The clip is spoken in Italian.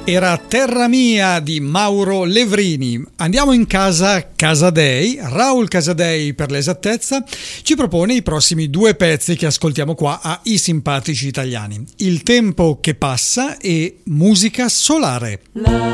Era Terra Mia di Mauro Levrini. Andiamo in casa Casadei. Raul Casadei, per l'esattezza, ci propone i prossimi due pezzi che ascoltiamo qua a I Simpatici Italiani: Il tempo che passa e Musica solare.